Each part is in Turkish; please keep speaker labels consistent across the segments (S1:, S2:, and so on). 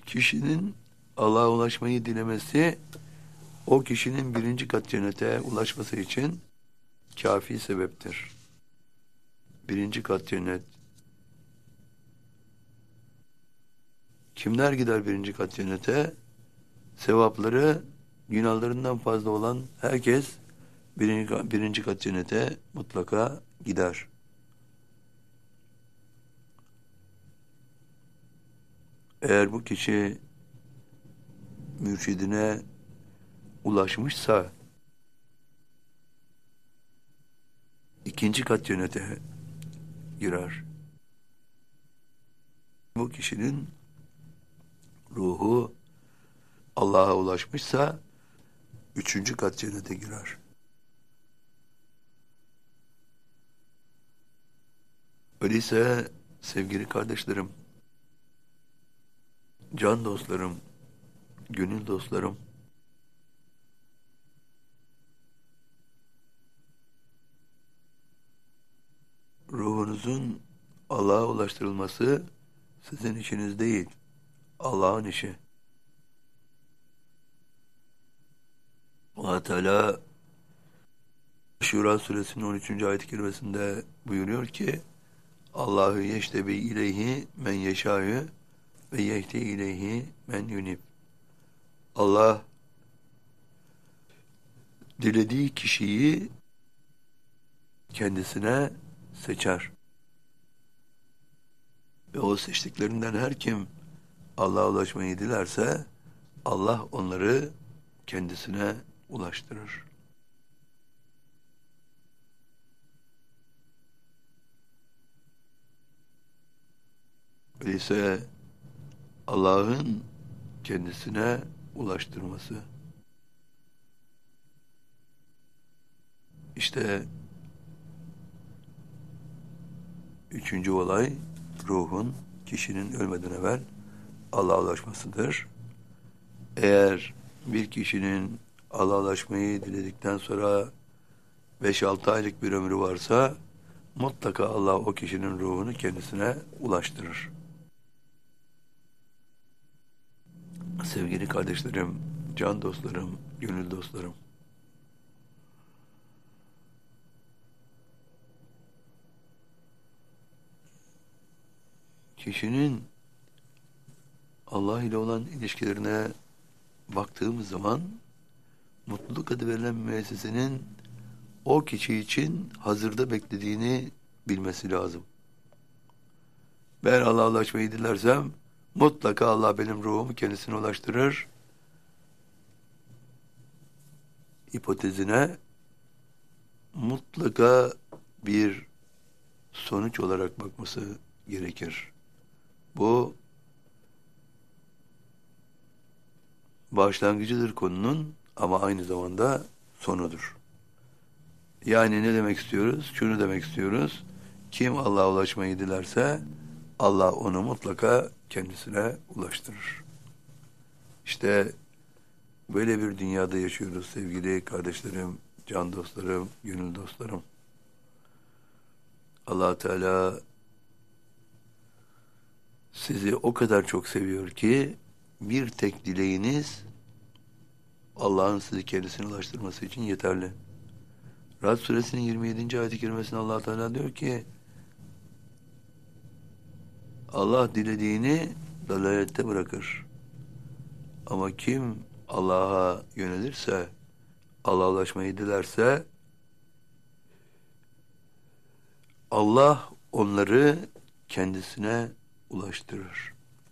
S1: Kişinin Allah'a ulaşmayı dilemesi, o kişinin birinci kat cennete ulaşması için kafi sebeptir. Birinci kat cennet. Kimler gider birinci kat cennete? Sevapları günahlarından fazla olan herkes birinci kat cennete mutlaka gider. Eğer bu kişi mürşidine ulaşmışsa ikinci kat cennete girer. Bu kişinin ruhu Allah'a ulaşmışsa üçüncü kat cennete girer. Öyleyse sevgili kardeşlerim, can dostlarım, gönül dostlarım, ruhunuzun Allah'a ulaştırılması sizin işiniz değil, Allah'ın işi. Allah Teala Şura suresinin 13. ayet-i kerimesinde buyuruyor ki Allahu yeştebi ileyhi men yeşâ'ü ve yehdi ileyhi men yunib. Allah dilediği kişiyi kendisine seçer. Ve o seçtiklerinden her kim Allah'a ulaşmayı dilerse Allah onları kendisine ulaştırır. Öyleyse Allah'ın kendisine ulaştırması. İşte üçüncü olay ruhun kişinin ölmeden evvel Allah'a ulaşmasıdır. Eğer bir kişinin Allah'a ulaşmayı diledikten sonra 5-6 aylık bir ömrü varsa mutlaka Allah o kişinin ruhunu kendisine ulaştırır. Sevgili kardeşlerim, can dostlarım, gönül dostlarım. Kişinin Allah ile olan ilişkilerine baktığımız zaman mutluluk adı verilen müessesenin o kişi için hazırda beklediğini bilmesi lazım. Ben Allah'a ulaşmayı dilersem mutlaka Allah benim ruhumu kendisine ulaştırır hipotezine mutlaka bir sonuç olarak bakması gerekir. Bu başlangıcıdır konunun ama aynı zamanda sonudur. Yani ne demek istiyoruz? Şunu demek istiyoruz. Kim Allah'a ulaşmayı dilerse Allah onu mutlaka kendisine ulaştırır. İşte böyle bir dünyada yaşıyoruz sevgili kardeşlerim, can dostlarım, gönül dostlarım. Allah Teala sizi o kadar çok seviyor ki bir tek dileğiniz Allah'ın sizi kendisine ulaştırması için yeterli. Rad suresinin 27. ayet-i kerimesinde Allah Teala diyor ki Allah dilediğini dalalette bırakır. Ama kim Allah'a yönelirse, Allah'a ulaşmayı dilerse Allah onları kendisine ulaştırır.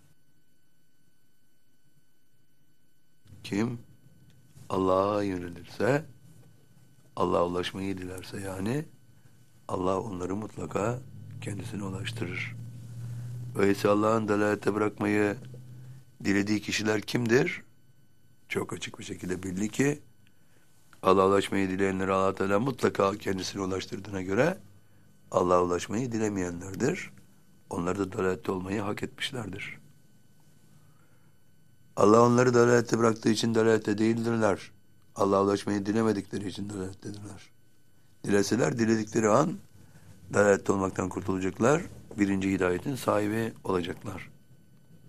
S1: Kim Allah'a yönelirse, Allah'a ulaşmayı dilerse yani Allah onları mutlaka kendisine ulaştırır. Öyleyse Allah'ın dalalette bırakmayı dilediği kişiler kimdir? Çok açık bir şekilde belli ki Allah'a ulaşmayı dileyenleri Allah Teala mutlaka kendisine ulaştırdığına göre Allah'a ulaşmayı dilemeyenlerdir. Onlar da dalalette olmayı hak etmişlerdir. Allah onları dalalette bıraktığı için dalalette değildirler. Allah'a ulaşmayı dilemedikleri için dalalettedirler. Dileseler diledikleri an dalalette olmaktan kurtulacaklar. Birinci hidayetin sahibi olacaklar.